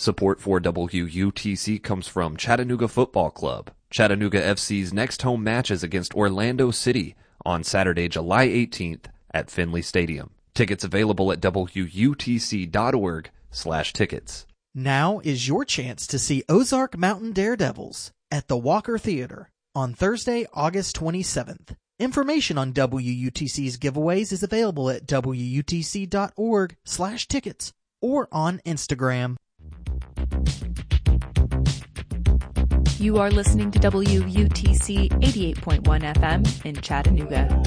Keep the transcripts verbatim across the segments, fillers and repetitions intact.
Support for W U T C comes from Chattanooga Football Club. Chattanooga F C's next home match is against Orlando City on Saturday, July eighteenth at Finley Stadium. Tickets available at W U T C dot org slash tickets. Now is your chance to see Ozark Mountain Daredevils at the Walker Theater on Thursday, August twenty-seventh. Information on W U T C's giveaways is available at W U T C dot org slash tickets or on Instagram. You are listening to W U T C eighty-eight point one F M in Chattanooga.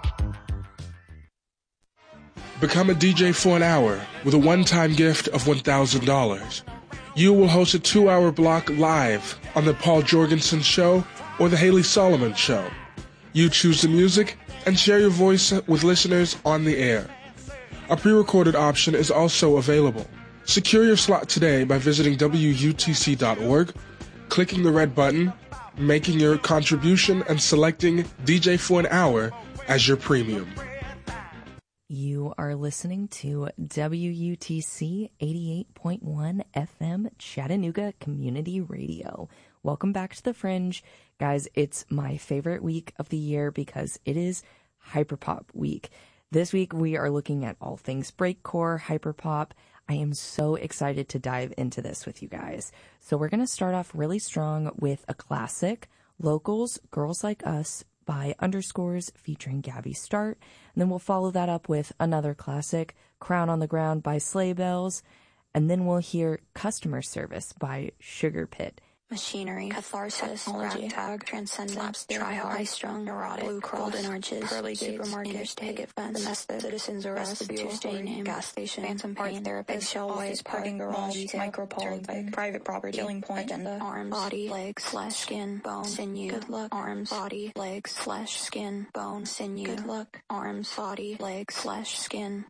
Become a D J for an hour with a one-time gift of one thousand dollars. You will host a two-hour block live on The Paul Jorgensen Show or The Haley Solomon Show. You choose the music and share your voice with listeners on the air. A pre-recorded option is also available. Secure your slot today by visiting W U T C dot org, clicking the red button, making your contribution, and selecting D J for an hour as your premium. You are listening to W U T C eighty-eight point one F M Chattanooga Community Radio. Welcome back to The Fringe. Guys, it's my favorite week of the year because it is Hyperpop week. This week we are looking at all things breakcore, hyperpop. I am so excited to dive into this with you guys. So we're going to start off really strong with a classic, Locals, Girls Like Us by Underscores featuring Gabby Start. And then we'll follow that up with another classic, Crown on the Ground by Sleigh Bells. And then we'll hear Customer Service by Sugar Pit. Machinery, catharsis, ragtag, transcendence, try-hard, high-strung, neurotic, blue cross, golden arches, pearly gates, supermarket, interstate, picket fence, domestic, citizens arrest, Tuesday name, gas station, phantom pain, therapist, eggshell white, parking garage, micropole, private property, killing point, agenda, arms, body, legs, flesh, skin, bone, sinew, good luck, arms, body, legs, flesh, skin, bone, sinew, good luck, arms, body, legs, flesh, skin,